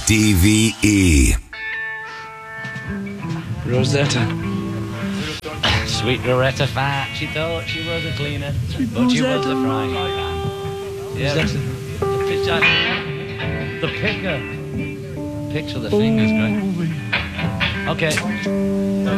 DVE. Rosetta. Sweet Loretta Fat. She thought she was a cleaner, but she was a frying pan. Yeah, the picker. Picks with the fingers, great. Okay.